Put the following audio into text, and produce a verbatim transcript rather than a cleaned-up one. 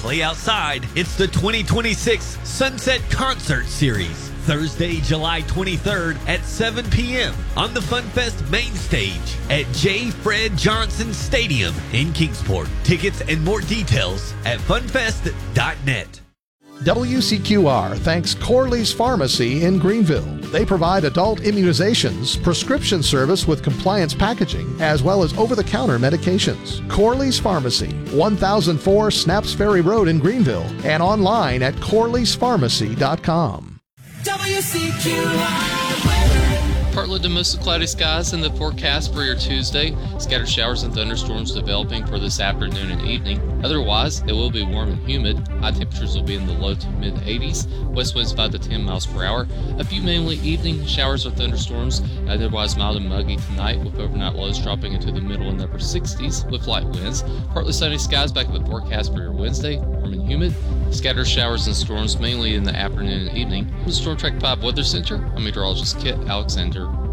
play outside. It's the twenty twenty-six Sunset Concert Series. Thursday, July twenty-third at seven p.m. on the FunFest main stage at J. Fred Johnson Stadium in Kingsport. Tickets and more details at funfest dot net. W C Q R thanks Corley's Pharmacy in Greenville. They provide adult immunizations, prescription service with compliance packaging, as well as over-the-counter medications. Corley's Pharmacy, one thousand four Snaps Ferry Road in Greenville, and online at corleys pharmacy dot com. W C Q R weather. Partly to mostly cloudy skies in the forecast for your Tuesday. Scattered showers and thunderstorms developing for this afternoon and evening. Otherwise, it will be warm and humid. High temperatures will be in the low to mid eighties. West winds five to ten miles per hour. A few mainly evening showers or thunderstorms. Otherwise mild and muggy tonight, with overnight lows dropping into the middle and upper sixties with light winds. Partly sunny skies back in the forecast for your Wednesday. Warm and humid. Scattered showers and storms mainly in the afternoon and evening. From the Storm Track five Weather Center, I'm meteorologist Kit Alexander.